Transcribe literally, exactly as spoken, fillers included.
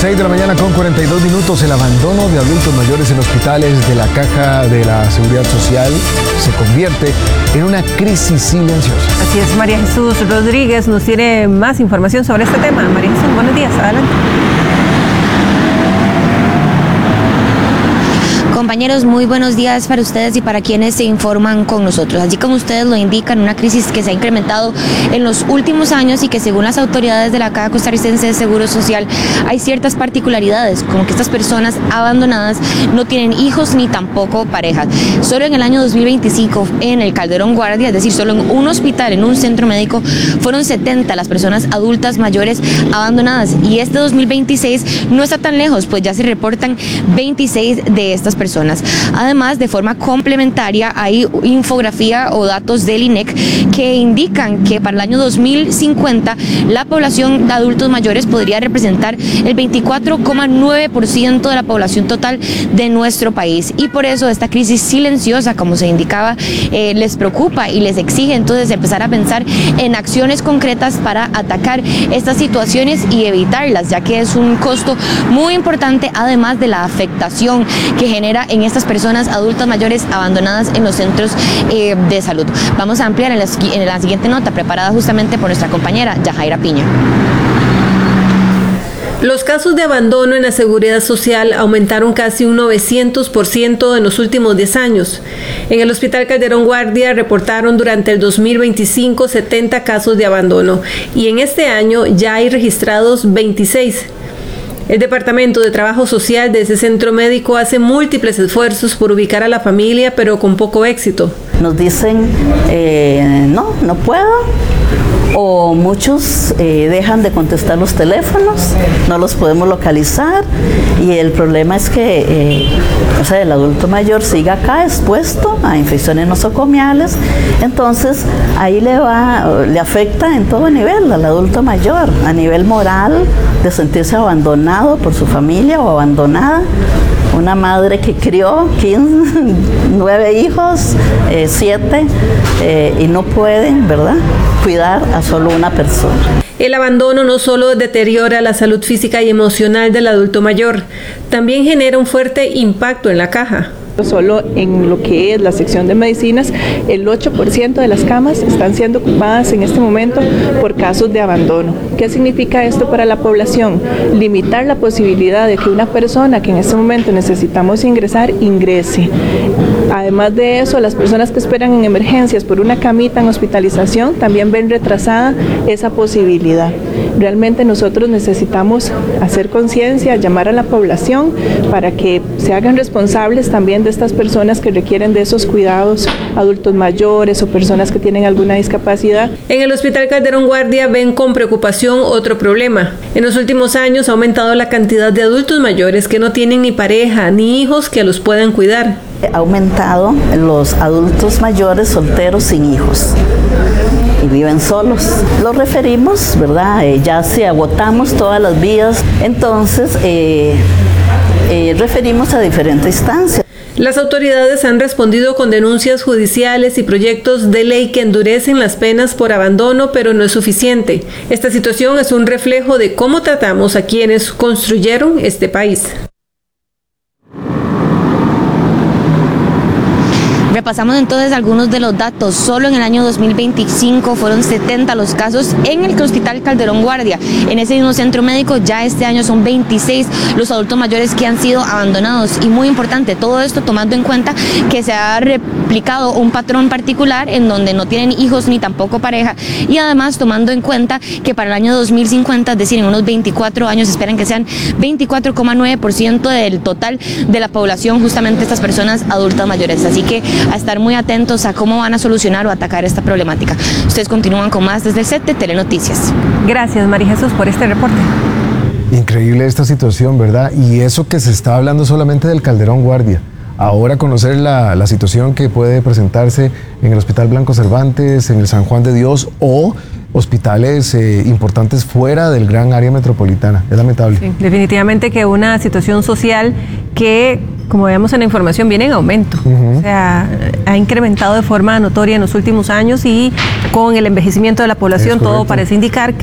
seis de la mañana con cuarenta y dos minutos, el abandono de adultos mayores en hospitales de la Caja de la Seguridad Social se convierte en una crisis silenciosa. Así es, María Jesús Rodríguez nos tiene más información sobre este tema. María Jesús, buenos días, adelante. Compañeros, muy buenos días para ustedes y para quienes se informan con nosotros. Así como ustedes lo indican, una crisis que se ha incrementado en los últimos años y que según las autoridades de la Caja Costarricense de Seguro Social hay ciertas particularidades, como que estas personas abandonadas no tienen hijos ni tampoco parejas. Solo en el año dos mil veinticinco en el Calderón Guardia, es decir, solo en un hospital, en un centro médico, fueron setenta las personas adultas mayores abandonadas, y este dos mil veintiséis no está tan lejos, pues ya se reportan veintiséis de estas personas. Además, de forma complementaria, hay infografía o datos del I N E C que indican que para el año dos mil cincuenta la población de adultos mayores podría representar el veinticuatro coma nueve por ciento de la población total de nuestro país, y por eso esta crisis silenciosa, como se indicaba, eh, les preocupa y les exige entonces empezar a pensar en acciones concretas para atacar estas situaciones y evitarlas, ya que es un costo muy importante, además de la afectación que genera en estas personas adultas mayores abandonadas en los centros eh, de salud. Vamos a ampliar en la, en la siguiente nota, preparada justamente por nuestra compañera Yajaira Piña. Los casos de abandono en la seguridad social aumentaron casi un novecientos por ciento en los últimos diez años. En el Hospital Calderón Guardia reportaron durante el dos mil veinticinco setenta casos de abandono, y en este año ya hay registrados veintiséis. El Departamento de Trabajo Social de ese centro médico hace múltiples esfuerzos por ubicar a la familia, pero con poco éxito. Nos dicen, eh, no, no puedo, o muchos eh, dejan de contestar los teléfonos, no los podemos localizar, y el problema es que eh, o sea, el adulto mayor sigue acá expuesto a infecciones nosocomiales, entonces ahí le va, le afecta en todo nivel al adulto mayor, a nivel moral, de sentirse abandonado por su familia o abandonada. Una madre que crió quince, nueve hijos, eh, siete, eh, y no pueden, ¿verdad?, cuidar a solo una persona. El abandono no solo deteriora la salud física y emocional del adulto mayor, también genera un fuerte impacto en la caja. Solo en lo que es la sección de medicinas, el ocho por ciento de las camas están siendo ocupadas en este momento por casos de abandono. ¿Qué significa esto para la población? Limitar la posibilidad de que una persona que en este momento necesitamos ingresar, ingrese. Además de eso, las personas que esperan en emergencias por una camita en hospitalización también ven retrasada esa posibilidad. Realmente nosotros necesitamos hacer conciencia, llamar a la población para que se hagan responsables también de estas personas que requieren de esos cuidados, adultos mayores o personas que tienen alguna discapacidad. En el Hospital Calderón Guardia ven con preocupación otro problema. En los últimos años ha aumentado la cantidad de adultos mayores que no tienen ni pareja ni hijos que los puedan cuidar. Ha aumentado los adultos mayores solteros sin hijos y viven solos. Los referimos, ¿verdad? Eh, ya si agotamos todas las vías, entonces eh, eh, referimos a diferentes instancias. Las autoridades han respondido con denuncias judiciales y proyectos de ley que endurecen las penas por abandono, pero no es suficiente. Esta situación es un reflejo de cómo tratamos a quienes construyeron este país. Repasamos entonces algunos de los datos. Solo en el año dos mil veinticinco fueron setenta los casos en el Hospital Calderón Guardia. En ese mismo centro médico ya este año son veintiséis los adultos mayores que han sido abandonados. Y muy importante, todo esto tomando en cuenta que se ha replicado un patrón particular en donde no tienen hijos ni tampoco pareja, y además tomando en cuenta que para el año dos mil cincuenta, es decir, en unos veinticuatro años, esperan que sean veinticuatro coma nueve por ciento del total de la población justamente estas personas adultas mayores. Así que a estar muy atentos a cómo van a solucionar o atacar esta problemática. Ustedes continúan con más desde el set de Telenoticias. Gracias, María Jesús, por este reporte. Increíble esta situación, ¿verdad? Y eso que se está hablando solamente del Calderón Guardia. Ahora conocer la, la situación que puede presentarse en el Hospital Blanco Cervantes, en el San Juan de Dios o hospitales eh, importantes fuera del gran área metropolitana. Es lamentable. Sí, definitivamente que una situación social que, como vemos en la información, viene en aumento. Uh-huh. O sea, ha incrementado de forma notoria en los últimos años, y con el envejecimiento de la población todo parece indicar que